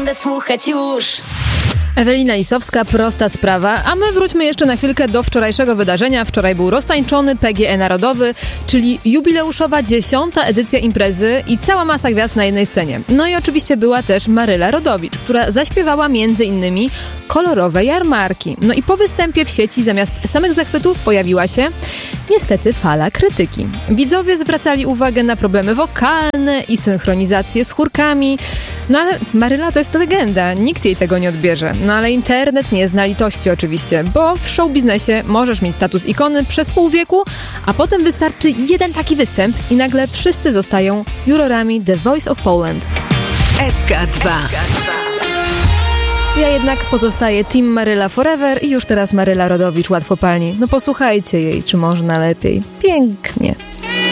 będę słuchać już. Ewelina Lisowska, prosta sprawa, a my wróćmy jeszcze na chwilkę do wczorajszego wydarzenia. Wczoraj był roztańczony PGE Narodowy, czyli jubileuszowa 10. edycja imprezy i cała masa gwiazd na jednej scenie. No i oczywiście była też Maryla Rodowicz, która zaśpiewała m.in. kolorowe jarmarki. No i po występie w sieci zamiast samych zachwytów pojawiła się niestety fala krytyki. Widzowie zwracali uwagę na problemy wokalne i synchronizację z chórkami. No ale Maryla to jest legenda, nikt jej tego nie odbierze. No ale internet nie zna litości oczywiście, bo w showbiznesie możesz mieć status ikony przez pół wieku, a potem wystarczy jeden taki występ i nagle wszyscy zostają jurorami The Voice of Poland. SK2. Ja jednak pozostaję Team Maryla Forever i już teraz Maryla Rodowicz łatwopalnie. No posłuchajcie jej, czy można lepiej. Pięknie.